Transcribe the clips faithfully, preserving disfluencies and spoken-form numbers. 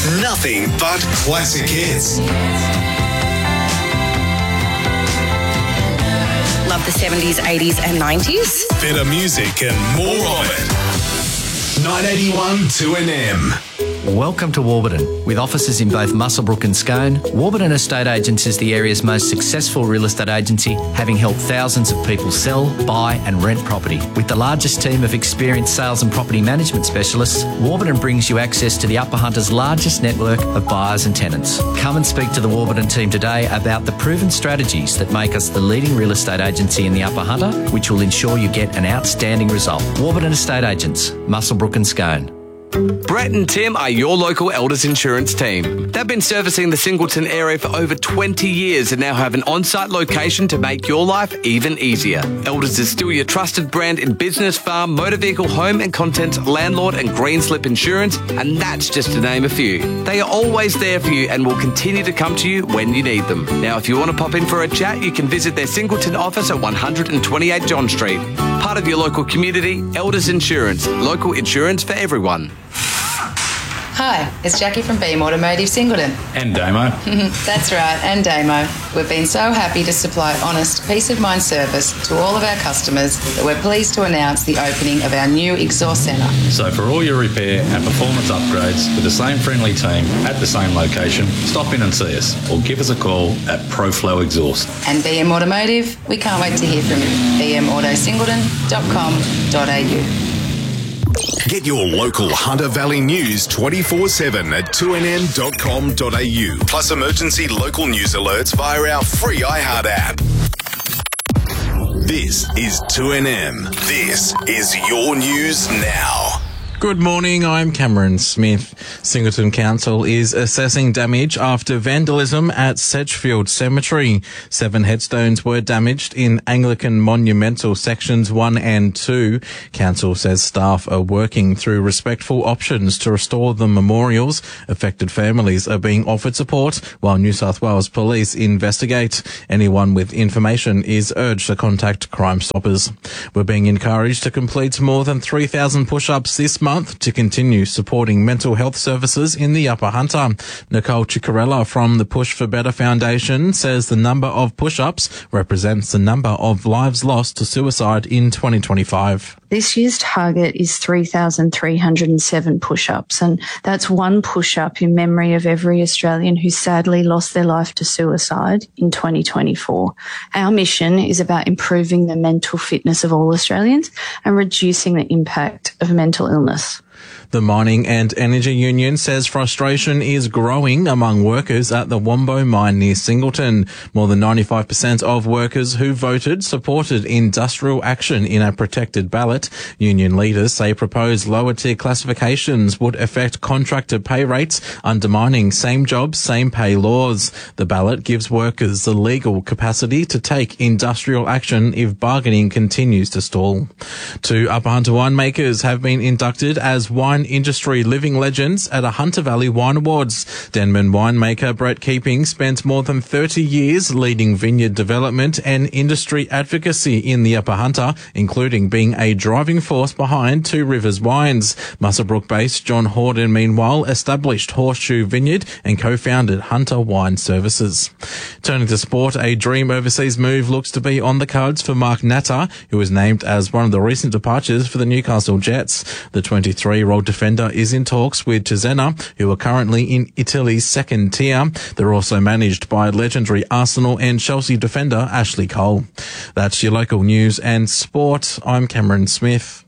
Nothing but classic hits. Love the seventies, eighties and nineties. Better music and more of it. nine eighty-one two N M. Welcome to Warburton. With offices in both Muswellbrook and Scone, Warburton Estate Agents is the area's most successful real estate agency, having helped thousands of people sell, buy and rent property. With the largest team of experienced sales and property management specialists, Warburton brings you access to the Upper Hunter's largest network of buyers and tenants. Come and speak to the Warburton team today about the proven strategies that make us the leading real estate agency in the Upper Hunter, which will ensure you get an outstanding result. Warburton Estate Agents, Muswellbrook and Scone. Brett and Tim are your local Elders Insurance team. They've been servicing the Singleton area for over twenty years and now have an on-site location to make your life even easier. Elders is still your trusted brand in business, farm, motor vehicle, home and contents, landlord and green slip insurance, and that's just to name a few. They are always there for you and will continue to come to you when you need them. Now, if you want to pop in for a chat, you can visit their Singleton office at one twenty-eight John Street. Part of your local community, Elders Insurance, local insurance for everyone. Hi, it's Jackie from Beam Automotive Singleton. And Damo. That's right, and Damo. We've been so happy to supply honest, peace of mind service to all of our customers that we're pleased to announce the opening of our new exhaust centre. So for all your repair and performance upgrades with the same friendly team at the same location, stop in and see us or give us a call at ProFlow Exhaust. And B M Automotive, we can't wait to hear from you. b m auto singleton dot com dot a u. Get your local Hunter Valley news twenty-four seven at two n m dot com dot a u. Plus emergency local news alerts via our free iHeart app. This is two N M. This is your news now. Good morning, I'm Cameron Smith. Singleton Council is assessing damage after vandalism at Sedgefield Cemetery. Seven headstones were damaged in Anglican Monumental Sections one and two. Council says staff are working through respectful options to restore the memorials. Affected families are being offered support while New South Wales Police investigate. Anyone with information is urged to contact Crime Stoppers. We're being encouraged to complete more than three thousand push-ups this month to continue supporting mental health services in the Upper Hunter. Nicole Ciccarella from the Push for Better Foundation says the number of push-ups represents the number of lives lost to suicide in twenty twenty-five. This year's target is three thousand three hundred seven push-ups, and that's one push-up in memory of every Australian who sadly lost their life to suicide in twenty twenty-four. Our mission is about improving the mental fitness of all Australians and reducing the impact of mental illness. The Mining and Energy Union says frustration is growing among workers at the Wombo mine near Singleton. More than ninety-five percent of workers who voted supported industrial action in a protected ballot. Union leaders say proposed lower tier classifications would affect contractor pay rates, undermining same job, same pay laws. The ballot gives workers the legal capacity to take industrial action if bargaining continues to stall. Two Upper Hunter winemakers have been inducted as wine industry living legends at a Hunter Valley Wine Awards. Denman winemaker Brett Keeping spent more than thirty years leading vineyard development and industry advocacy in the Upper Hunter, including being a driving force behind Two Rivers Wines. Muswellbrook-based John Horden, meanwhile, established Horseshoe Vineyard and co-founded Hunter Wine Services. Turning to sport, a dream overseas move looks to be on the cards for Mark Natta, who was named as one of the recent departures for the Newcastle Jets. The twenty-three-year-old defender is in talks with Cesena, who are currently in Italy's second tier. They're also managed by legendary Arsenal and Chelsea defender Ashley Cole. That's your local news and sport. I'm Cameron Smith.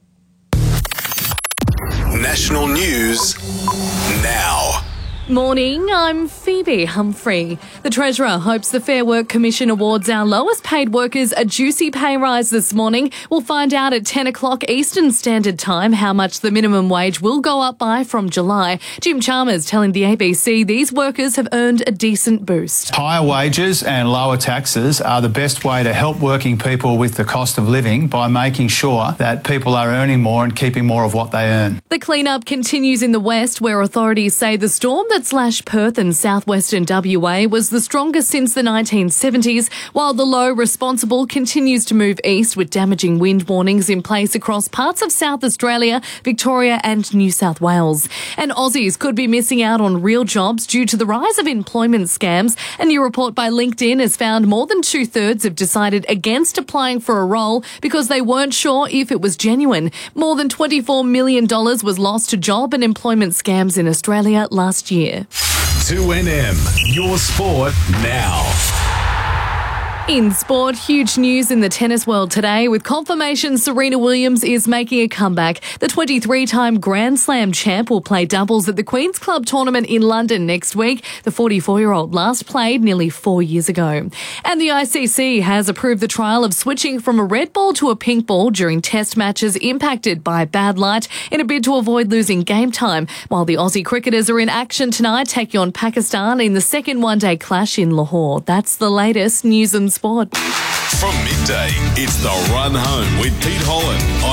National news now. Morning, I'm Phoebe Humphrey. The Treasurer hopes the Fair Work Commission awards our lowest paid workers a juicy pay rise this morning. We'll find out at ten o'clock Eastern Standard Time how much the minimum wage will go up by from July. Jim Chalmers telling the A B C these workers have earned a decent boost. Higher wages and lower taxes are the best way to help working people with the cost of living by making sure that people are earning more and keeping more of what they earn. The clean-up continues in the west, where authorities say the storm that slashed Perth and southwestern W A was the strongest since the nineteen seventies, while the low responsible continues to move east with damaging wind warnings in place across parts of South Australia, Victoria and New South Wales. And Aussies could be missing out on real jobs due to the rise of employment scams. A new report by LinkedIn has found more than two-thirds have decided against applying for a role because they weren't sure if it was genuine. More than twenty-four million dollars was lost to job and employment scams in Australia last year. two N M, your sport now. In sport, huge news in the tennis world today with confirmation Serena Williams is making a comeback. The twenty-three-time Grand Slam champ will play doubles at the Queen's Club tournament in London next week. The forty-four-year-old last played nearly four years ago. And the I C C has approved the trial of switching from a red ball to a pink ball during test matches impacted by bad light in a bid to avoid losing game time. While the Aussie cricketers are in action tonight, taking on Pakistan in the second one-day clash in Lahore. That's the latest news and sport. From midday, it's The Run Home with Pete Holland on